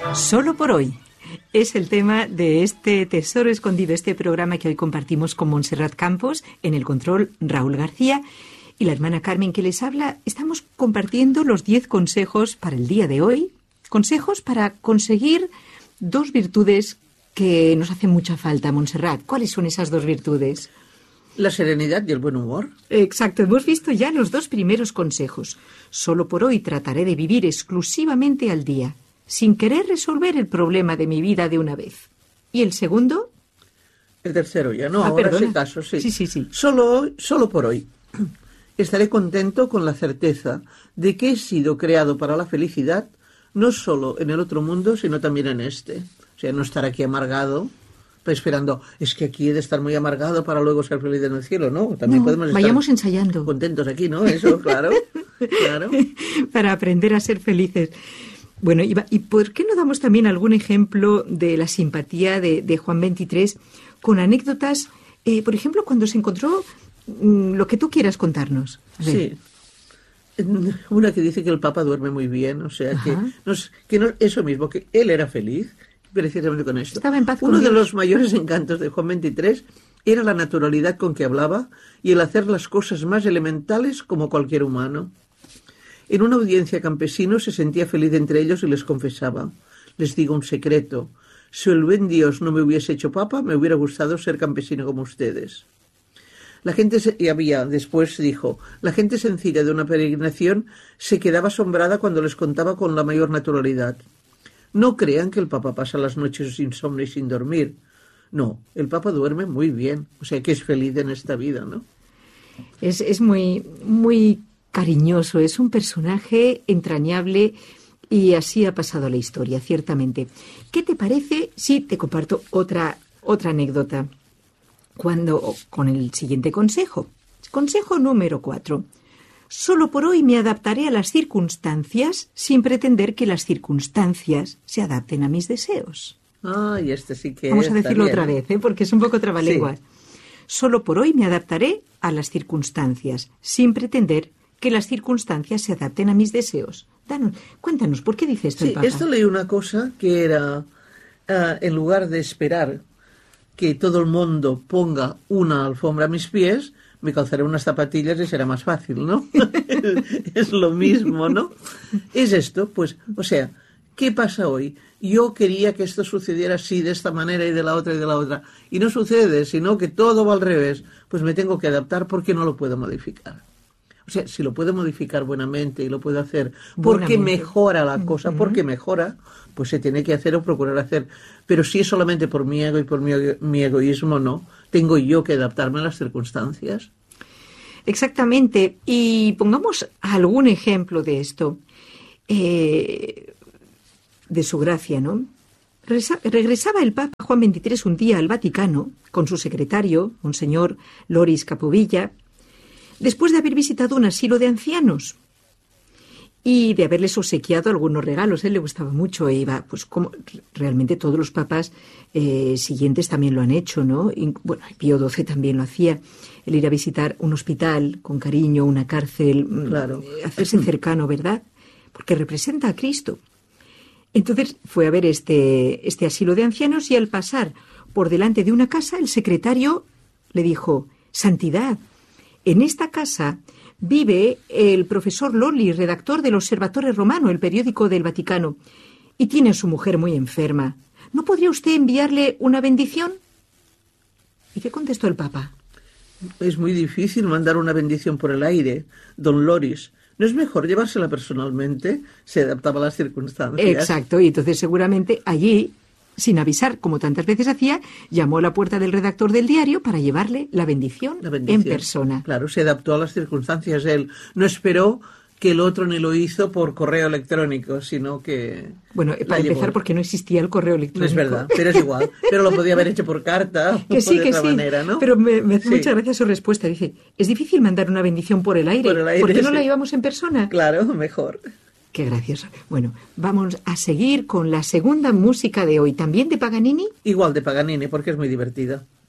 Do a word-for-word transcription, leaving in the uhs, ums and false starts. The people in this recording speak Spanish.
Solo por hoy. Es el tema de este Tesoro Escondido, este programa que hoy compartimos con Montserrat Campos, en el control Raúl García y la hermana Carmen que les habla. Estamos compartiendo los diez consejos para el día de hoy, consejos para conseguir dos virtudes que nos hacen mucha falta, Montserrat. ¿Cuáles son esas dos virtudes? La serenidad y el buen humor. Exacto, hemos visto ya los dos primeros consejos. Solo por hoy trataré de vivir exclusivamente al día, sin querer resolver el problema de mi vida de una vez. ¿Y el segundo? El tercero ya, no, Ah, ahora perdona. sí caso, sí. Sí, sí, sí. Solo hoy, solo por hoy. Estaré contento con la certeza de que he sido creado para la felicidad, no solo en el otro mundo, sino también en este. O sea, no estar aquí amargado, esperando, es que aquí he de estar muy amargado para luego ser feliz en el cielo, ¿no? También No, podemos estar vayamos ensayando. contentos aquí, ¿no? Eso, claro, claro. Para aprender a ser felices. Bueno, y, va- ¿y por qué no damos también algún ejemplo de la simpatía de, de Juan veintitrés con anécdotas, eh, por ejemplo, cuando se encontró mm, lo que tú quieras contarnos? A ver. Sí. Una que dice que el Papa duerme muy bien, o sea, que, Ajá. no, es- que no, eso mismo, que él era feliz, precisamente con esto. Estaba en paz con Uno de Dios. los mayores encantos de Juan veintitrés era la naturalidad con que hablaba y el hacer las cosas más elementales como cualquier humano. En una audiencia campesino se sentía feliz entre ellos y les confesaba: les digo un secreto, si el buen Dios no me hubiese hecho papa, me hubiera gustado ser campesino como ustedes. La gente, se- y había, después dijo, la gente sencilla de una peregrinación se quedaba asombrada cuando les contaba con la mayor naturalidad. No crean que el Papa pasa las noches sin insomnio y sin dormir. No, el Papa duerme muy bien, o sea que es feliz en esta vida, ¿no? Es, es muy, muy cariñoso, es un personaje entrañable y así ha pasado la historia, ciertamente. ¿Qué te parece si te comparto otra, otra anécdota? Cuando, con el siguiente consejo. Consejo número cuatro. Solo por hoy me adaptaré a las circunstancias sin pretender que las circunstancias se adapten a mis deseos. Ay, este sí que Vamos a está decirlo bien, otra ¿eh? vez, ¿eh? Porque es un poco trabalenguas. Solo por hoy me adaptaré a las circunstancias, sin pretender que las circunstancias se adapten a mis deseos. Danos, cuéntanos, ¿por qué dice esto el Sí, Papa? esto leí una cosa que era, ah, en lugar de esperar que todo el mundo ponga una alfombra a mis pies, me calzaré unas zapatillas y será más fácil, ¿no? Es lo mismo, ¿no? Es esto, pues, o sea, ¿qué pasa hoy? Yo quería que esto sucediera así, de esta manera y de la otra y de la otra. Y no sucede, sino que todo va al revés. Pues me tengo que adaptar porque no lo puedo modificar. O sea, si lo puedo modificar buenamente y lo puedo hacer porque Buenamente. mejora la cosa, Ujú. porque mejora, pues se tiene que hacer o procurar hacer. Pero si es solamente por mi ego y por mi, ego- mi egoísmo, no. Tengo yo que adaptarme a las circunstancias. Exactamente. Y pongamos algún ejemplo de esto, eh, de su gracia, ¿no? Regresa- Regresaba el Papa Juan veintitrés un día al Vaticano con su secretario, Monseñor Loris Capovilla, después de haber visitado un asilo de ancianos y de haberles obsequiado algunos regalos. A él le gustaba mucho e iba, pues como realmente todos los papas eh, siguientes también lo han hecho, ¿no? Y, bueno, Pío doce también lo hacía, el ir a visitar un hospital con cariño, una cárcel, mm, Claro. eh, hacerse cercano, ¿verdad? Porque representa a Cristo. Entonces fue a ver este, este asilo de ancianos y al pasar por delante de una casa, el secretario le dijo: Santidad, en esta casa vive el profesor Lolli, redactor del Observatore Romano, el periódico del Vaticano, y tiene a su mujer muy enferma. ¿No podría usted enviarle una bendición? ¿Y qué contestó el Papa? Es muy difícil mandar una bendición por el aire, don Loris. ¿No es mejor llevársela personalmente? Se adaptaba a las circunstancias. Exacto, y entonces seguramente allí, sin avisar, como tantas veces hacía, llamó a la puerta del redactor del diario para llevarle la bendición, La bendición. en persona. Claro, se adaptó a las circunstancias. Él no esperó que el otro ni lo hizo por correo electrónico, sino que... Bueno, la para empezar, llevó. porque no existía el correo No electrónico. es verdad, pero es igual. Pero lo podía haber hecho por carta Que o sí, de que otra sí, manera, ¿no? pero me, me hace Sí. mucha gracia su respuesta. Dice, es difícil mandar una bendición por el aire. Por el aire, ¿Por qué no sí. la llevamos en persona? Claro, mejor. Qué gracioso. Bueno, vamos a seguir con la segunda música de hoy, también de Paganini. Igual de Paganini, porque es muy divertida.